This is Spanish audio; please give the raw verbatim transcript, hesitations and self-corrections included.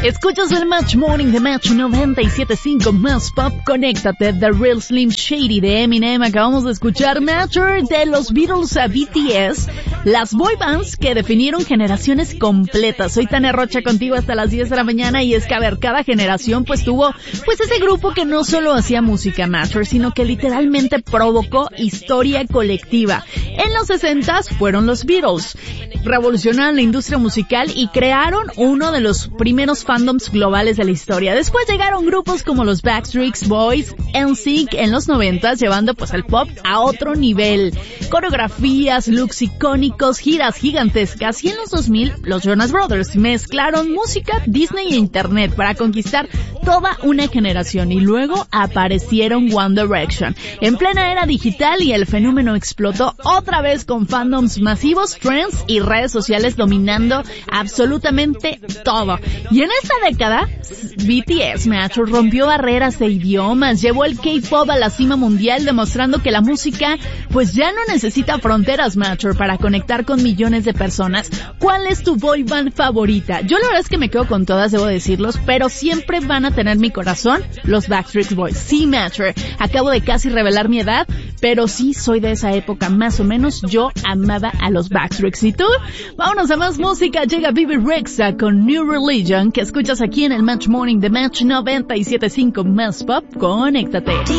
Escuchas el Match Morning de Match noventa y siete punto cinco Más Pop. Conéctate, The Real Slim Shady de Eminem. Acabamos de escuchar Matter de los Beatles a B T S. Las boy bands que definieron generaciones completas. Soy Tania Rocha contigo hasta las diez de la mañana, y es que a ver, cada generación pues tuvo pues ese grupo que no solo hacía música Matter, sino que literalmente provocó historia colectiva. En los sesentas fueron los Beatles. Revolucionaron la industria musical y crearon uno de los primeros fandoms globales de la historia. Después llegaron grupos como los Backstreet Boys, N Sync en los noventas, llevando pues el pop a otro nivel. Coreografías, looks icónicos, giras gigantescas, y en los dos mil los Jonas Brothers mezclaron música, Disney e internet para conquistar toda una generación, y luego aparecieron One Direction. En plena era digital, y el fenómeno explotó otra vez con fandoms masivos, trends y redes sociales dominando absolutamente todo. Y en esta década, B T S, macho, rompió barreras de idiomas, llevó el K-pop a la cima mundial, demostrando que la música pues ya no necesita fronteras, macho, para conectar con millones de personas. ¿Cuál es tu boy band favorita? Yo la verdad es que me quedo con todas, debo decirlos, pero siempre van a tener mi corazón los Backstreet Boys. Sí, macho, acabo de casi revelar mi edad, pero sí soy de esa época, más o menos. Yo amaba a los Backstreets. ¿Y tú? Vámonos a más música. Llega Bibi Rexha con New Religion, que escuchas aquí en el Match Morning de Match noventa y siete punto cinco Más Pop. Conéctate.